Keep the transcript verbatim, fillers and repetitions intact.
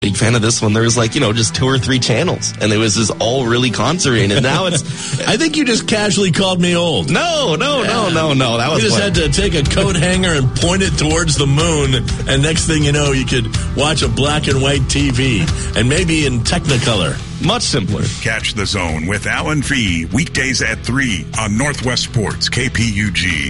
big fan of this one. There was like, you know, just two or three channels, and it was just all really concentrated. And now it's... I think you just casually called me old. No, no, no, no, no. That was You just fun. had to take a coat hanger and point it towards the moon, and next thing you know, you could watch a black and white T V, and maybe in Technicolor. Much simpler. Catch The Zone with Alan Fee weekdays at three on Northwest Sports K P U G.